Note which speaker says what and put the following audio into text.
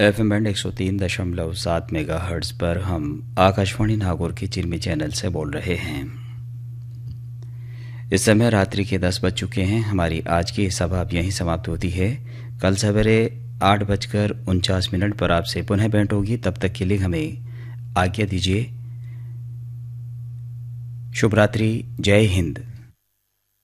Speaker 1: FM band 103.7 megahertz पर हम आकाशवाणी नागौर के चिरमी चैनल से बोल रहे हैं। इस समय रात्रि के 10 बज चुके हैं। हमारी आज की सभा अब यहीं समाप्त होती है। कल सवेरे 8:49 पर आपसे पुनः भेंट होगी। तब तक के लिए हमें आज्ञा दीजिए। शुभ रात्रि। जय हिंद।